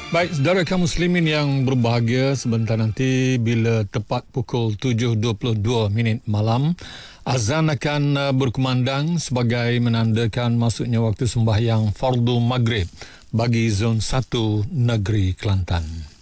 Baik, saudara kaum muslimin yang berbahagia, sebentar nanti bila tepat pukul 7.22 malam, azan akan berkumandang sebagai menandakan masuknya waktu sembahyang fardu maghrib bagi zon 1 negeri Kelantan.